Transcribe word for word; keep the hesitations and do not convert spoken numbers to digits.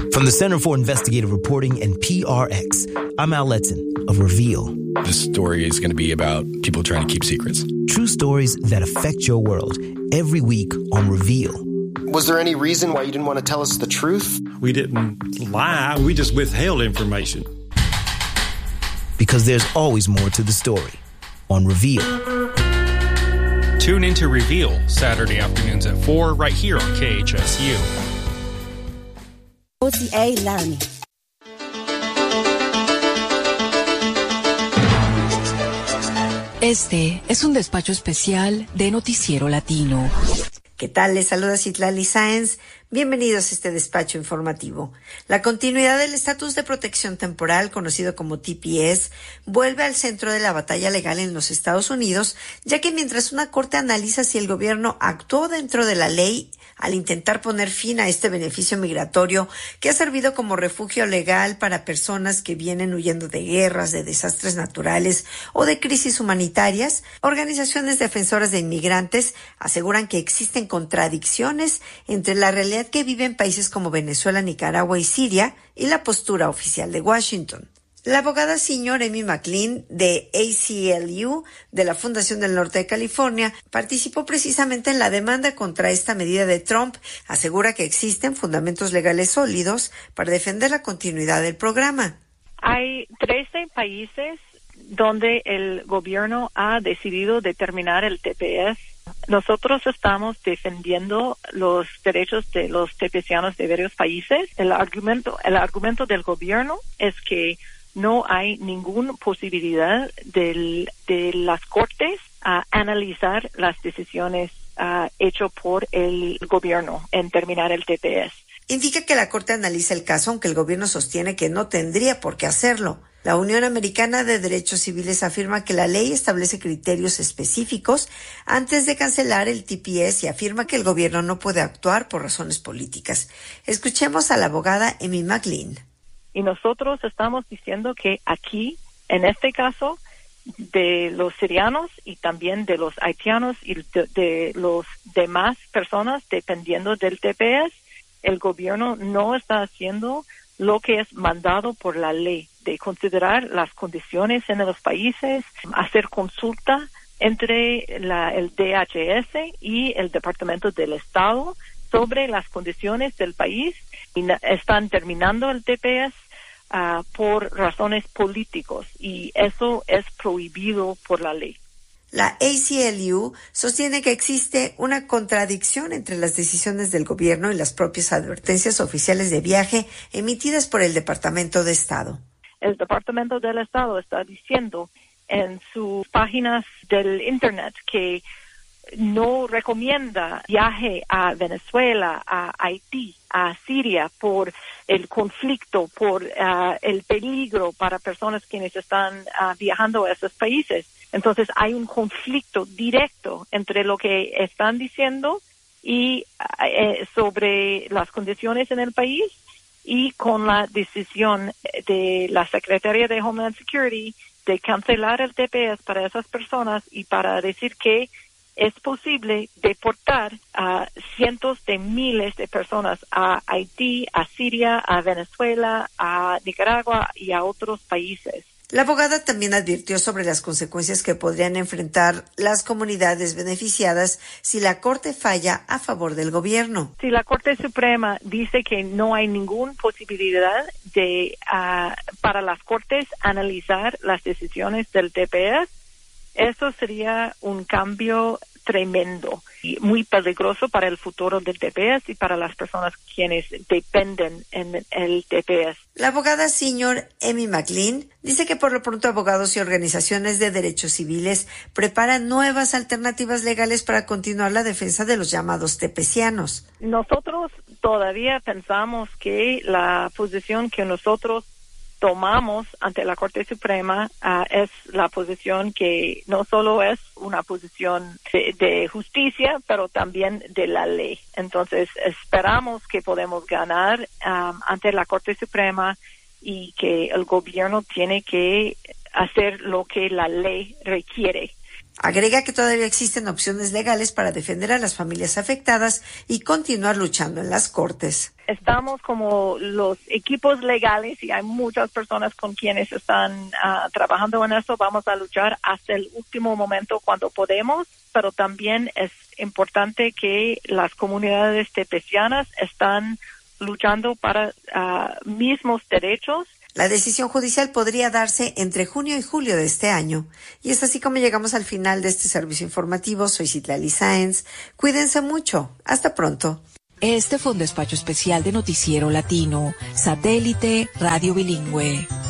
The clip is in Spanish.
From the Center for Investigative Reporting and P R X, I'm Al Letson of Reveal. This story is going to be about people trying to keep secrets. True stories that affect your world every week on Reveal. Was there any reason why you didn't want to tell us the truth? We didn't lie. We just withheld information. Because there's always more to the story on Reveal. Tune into Reveal Saturday afternoons at four right here on K H S U. O T A Learning. Este es un despacho especial de Noticiero Latino. ¿Qué tal? Les saluda Citlali Sáenz. Bienvenidos a este despacho informativo. La continuidad del estatus de protección temporal, conocido como T P S, vuelve al centro de la batalla legal en los Estados Unidos, ya que mientras una corte analiza si el gobierno actuó dentro de la ley al intentar poner fin a este beneficio migratorio que ha servido como refugio legal para personas que vienen huyendo de guerras, de desastres naturales o de crisis humanitarias, organizaciones defensoras de inmigrantes aseguran que existen contradicciones entre la realidad que viven países como Venezuela, Nicaragua y Siria y la postura oficial de Washington. La abogada senior Amy McLean de A C L U de la Fundación del Norte de California participó precisamente en la demanda contra esta medida de Trump. Asegura que existen fundamentos legales sólidos para defender la continuidad del programa. Hay trece países donde el gobierno ha decidido determinar el T P S. Nosotros estamos defendiendo los derechos de los tepecianos de varios países. El argumento, el argumento del gobierno es que no hay ninguna posibilidad del, de las cortes a analizar las decisiones uh, hechas por el gobierno en terminar el T P S. Indica que la corte analiza el caso, aunque el gobierno sostiene que no tendría por qué hacerlo. La Unión Americana de Derechos Civiles afirma que la ley establece criterios específicos antes de cancelar el T P S y afirma que el gobierno no puede actuar por razones políticas. Escuchemos a la abogada Amy McLean. Y nosotros estamos diciendo que aquí, en este caso, de los sirianos y también de los haitianos y de, de los demás personas dependiendo del T P S, el gobierno no está haciendo lo que es mandado por la ley, de considerar las condiciones en los países, hacer consulta entre la, el D H S y el Departamento del Estado sobre las condiciones del país y na- están terminando el T P S Uh, por razones políticos y eso es prohibido por la ley. La A C L U sostiene que existe una contradicción entre las decisiones del gobierno y las propias advertencias oficiales de viaje emitidas por el Departamento de Estado. El Departamento del Estado está diciendo en sus páginas del Internet que no recomienda viaje a Venezuela, a Haití, a Siria por el conflicto, por uh, el peligro para personas quienes están uh, viajando a esos países. Entonces hay un conflicto directo entre lo que están diciendo y uh, sobre las condiciones en el país y con la decisión de la Secretaría de Homeland Security de cancelar el T P S para esas personas y para decir que es posible deportar a cientos de miles de personas a Haití, a Siria, a Venezuela, a Nicaragua y a otros países. La abogada también advirtió sobre las consecuencias que podrían enfrentar las comunidades beneficiadas si la Corte falla a favor del gobierno. Si la Corte Suprema dice que no hay ninguna posibilidad de uh, para las Cortes analizar las decisiones del T P S, eso sería un cambio tremendo y muy peligroso para el futuro del T P S y para las personas quienes dependen en el T P S. La abogada senior Amy McLean dice que por lo pronto abogados y organizaciones de derechos civiles preparan nuevas alternativas legales para continuar la defensa de los llamados tepecianos. Nosotros todavía pensamos que la posición que nosotros tomamos ante la Corte Suprema uh, es la posición que no solo es una posición de, de justicia, pero también de la ley. Entonces, esperamos que podemos ganar um, ante la Corte Suprema y que el gobierno tiene que hacer lo que la ley requiere. Agrega que todavía existen opciones legales para defender a las familias afectadas y continuar luchando en las cortes. Estamos como los equipos legales y hay muchas personas con quienes están uh, trabajando en eso. Vamos a luchar hasta el último momento cuando podemos, pero también es importante que las comunidades tepecianas están luchando para uh, mismos derechos. La decisión judicial podría darse entre junio y julio de este año. Y es así como llegamos al final de este servicio informativo. Soy Citlali Sáenz. Cuídense mucho. Hasta pronto. Este fue un despacho especial de Noticiero Latino, Satélite Radio Bilingüe.